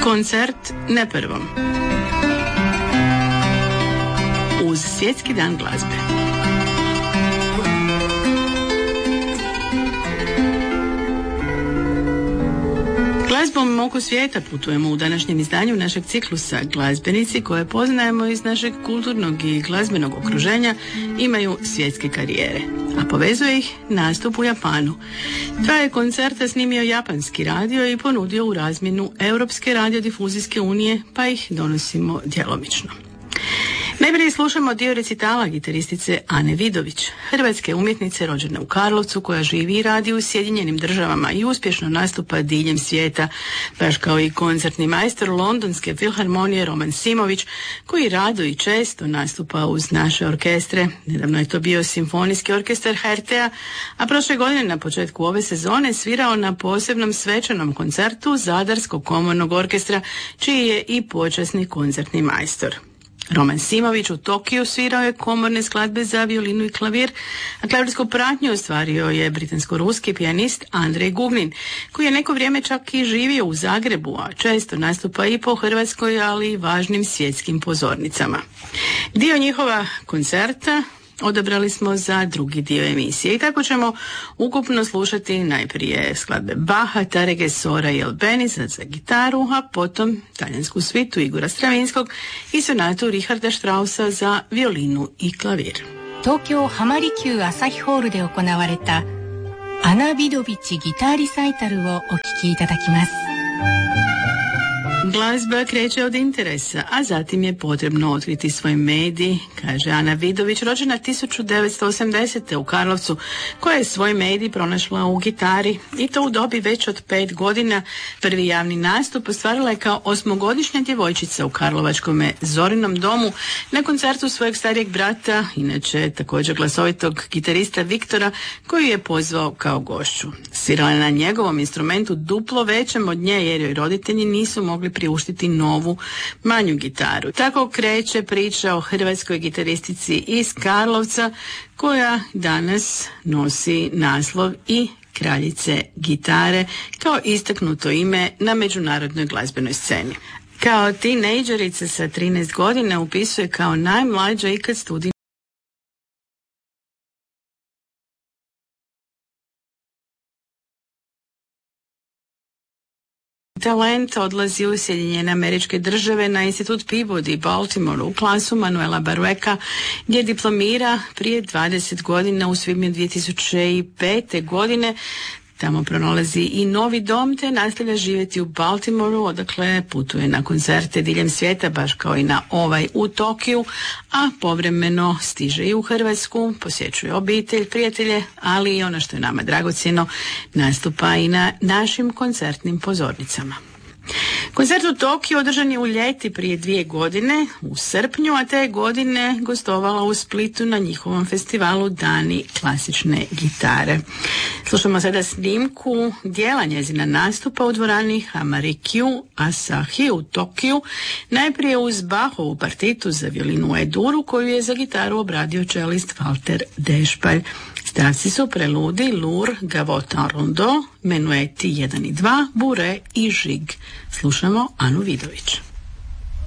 Koncert ne prvom. Uz Svjetski dan glazbe. Glazbom oko svijeta putujemo u današnjem izdanju našeg ciklusa. Glazbenici koje poznajemo iz našeg kulturnog i glazbenog okruženja imaju svjetske karijere, a povezuje ih nastup u Japanu. Dva je koncerta snimio japanski radio i ponudio u razmjenu Europske radiodifuzijske unije, pa ih donosimo djelomično. Najprije slušamo dio recitala gitaristice Ane Vidović, hrvatske umjetnice rođene u Karlovcu koja živi i radi u Sjedinjenim Državama i uspješno nastupa diljem svijeta, baš kao i koncertni majstor Londonske filharmonije Roman Simović, koji rado i često nastupa uz naše orkestre. Nedavno je to bio Simfonijski orkestar HRT-a, a prošle godine na početku ove sezone svirao na posebnom svečanom koncertu Zadarskog komornog orkestra, čiji je i počasni koncertni majstor. Roman Simović u Tokiju svirao je komorne skladbe za violinu i klavir, a klavirsku pratnju ostvario je britansko-ruski pijanist Andrej Gugnin, koji je neko vrijeme čak i živio u Zagrebu, a često nastupa i po Hrvatskoj, ali i važnim svjetskim pozornicama. Dio njihova koncerta odabrali smo za drugi dio emisije i tako ćemo ukupno slušati najprije skladbe Baha, Tarege, Sora i Albeniza za gitaru, a potom talijansku svitu Igora Stravinskog i sonatu Richarda Straussa za violinu i klavir. 東京浜離宮朝日ホールで行われたアナ・ビドビチギターリサイタルをお聴きいただきます。 Glazba kreće od interesa, a zatim je potrebno otkriti svoj medij, kaže Ana Vidović, rođena 1980. u Karlovcu, koja je svoj medij pronašla u gitari i to u dobi već od 5 godina. Prvi javni nastup ostvarila je kao 8-godišnja djevojčica u karlovačkom Zorinom domu na koncertu svojeg starijeg brata, inače također glasovitog gitarista Viktora, koji je pozvao kao gošću. Svirala je na njegovom instrumentu duplo većem od nje jer joj roditelji nisu mogli priuštiti novu, manju gitaru. Tako kreće priča o hrvatskoj gitaristici iz Karlovca, koja danas nosi naslov i kraljice gitare kao istaknuto ime na međunarodnoj glazbenoj sceni. Kao tinejdžerica sa 13 godina upisuje kao najmlađa ikad studij talent, odlazi u Sjedinjene Američke Države na institut Peabody Baltimore u klasu Manuela Barueka, gdje diplomira prije 20 godina u svibnju 2005. godine. Tamo pronalazi i novi dom te nastavlja živjeti u Baltimoreu, odakle putuje na koncerte diljem svijeta, baš kao i na ovaj u Tokiju, a povremeno stiže i u Hrvatsku, posjećuje obitelj, prijatelje, ali i ono što je nama dragocjeno, nastupa i na našim koncertnim pozornicama. Koncert u Tokiju održan je u ljeti prije 2 godine, u srpnju, a te godine gostovala u Splitu na njihovom festivalu Dani klasične gitare. Slušamo sada snimku dijela njezina nastupa u dvorani Hamarikyu Asahi u Tokiju, najprije uz Bachovu partitu za violinu E-duru, koju je za gitaru obradio čelist Walter Dešpalj. Stavci su preludi, lur, gavotan rondo, menueti 1 i 2, bure i žig. Slušamo Anu Vidović.